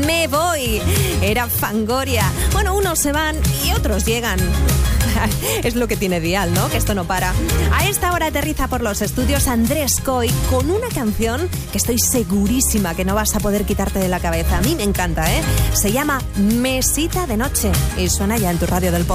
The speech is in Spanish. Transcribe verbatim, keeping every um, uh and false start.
Me voy. Era Fangoria. Bueno, unos se van y otros llegan. Es lo que tiene Dial, ¿no? Que esto no para. A esta hora aterriza por los estudios Andrés Coy con una canción que estoy segurísima que no vas a poder quitarte de la cabeza. A mí me encanta, ¿eh? Se llama Mesita de Noche y suena ya en tu radio del pop.